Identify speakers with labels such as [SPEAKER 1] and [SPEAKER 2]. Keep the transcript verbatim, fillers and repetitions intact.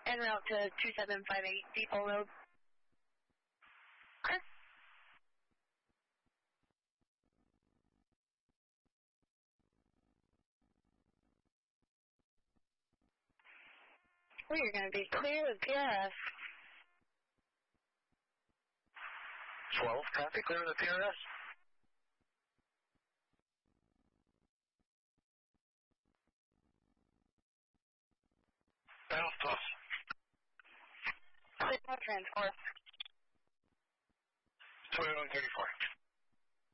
[SPEAKER 1] En route to two seven five eight Depot Road. Okay. We are going to be clear with P R S.
[SPEAKER 2] twelve, copy, clear with P R S. Battle plus.
[SPEAKER 1] Clear no transport.